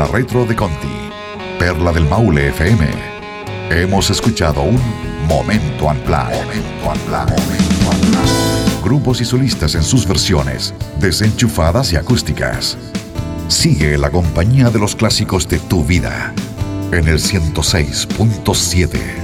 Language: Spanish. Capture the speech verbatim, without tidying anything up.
la retro de Conti, Perla del Maule F M. Hemos escuchado un Momento Unplugged. Momento Unplugged. Momento Unplugged. Grupos y solistas en sus versiones, desenchufadas y acústicas. Sigue la compañía de los clásicos de tu vida en el ciento seis punto siete.